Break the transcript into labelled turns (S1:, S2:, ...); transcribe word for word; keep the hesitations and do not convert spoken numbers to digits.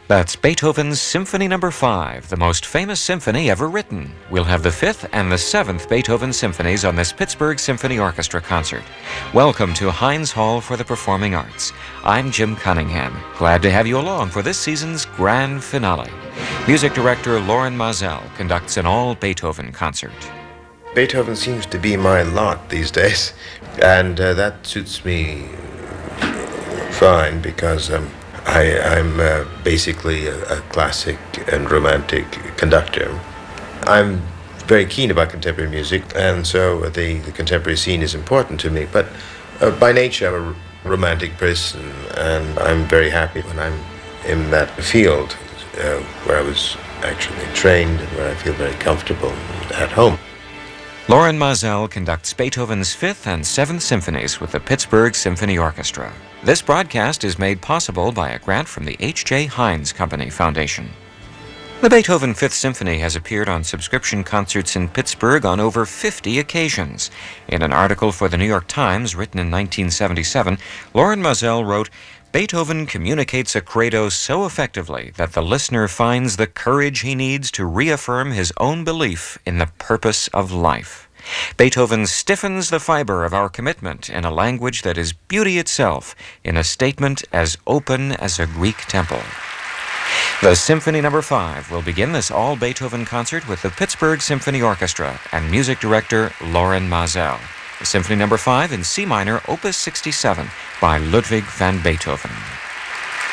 S1: That's Beethoven's Symphony Number five, the most famous symphony ever written. We'll have the fifth and the seventh Beethoven symphonies on this Pittsburgh Symphony Orchestra concert. Welcome to Heinz Hall for the Performing Arts. I'm Jim Cunningham. Glad to have you along for this season's grand finale. Music director Loren Maazel conducts an all-Beethoven concert.
S2: Beethoven seems to be my lot these days, and uh, that suits me fine because um, I, I'm uh, basically a, a classic and romantic conductor. I'm very keen about contemporary music, and so the, the contemporary scene is important to me, but uh, by nature I'm a romantic person, and I'm very happy when I'm in that field uh, where I was actually trained and where I feel very comfortable and at home.
S1: Loren Maazel conducts Beethoven's fifth and seventh symphonies with the Pittsburgh Symphony Orchestra. This broadcast is made possible by a grant from the H J. Heinz Company Foundation. The Beethoven Fifth Symphony has appeared on subscription concerts in Pittsburgh on over fifty occasions. In an article for the New York Times written in nineteen seventy-seven, Loren Maazel wrote, "Beethoven communicates a credo so effectively that the listener finds the courage he needs to reaffirm his own belief in the purpose of life. Beethoven stiffens the fiber of our commitment in a language that is beauty itself, in a statement as open as a Greek temple." The Symphony Number five will begin this all-Beethoven concert with the Pittsburgh Symphony Orchestra and music director Loren Maazel. The Symphony Number five in C minor, Opus sixty-seven by Ludwig van Beethoven.